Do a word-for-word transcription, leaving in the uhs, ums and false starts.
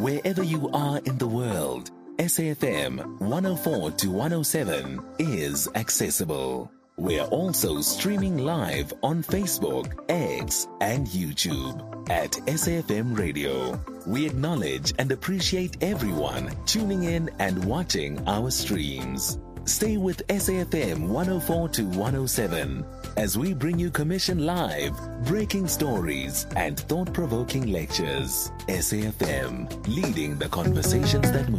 Wherever you are in the world, S A F M one oh four to one oh seven is accessible. We're also streaming live on Facebook, X, and YouTube at S A F M Radio. We acknowledge and appreciate everyone tuning in and watching our streams. Stay with S A F M one oh four to one oh seven as we bring you commission live, breaking stories, and thought-provoking lectures. S A F M, leading the conversations that move.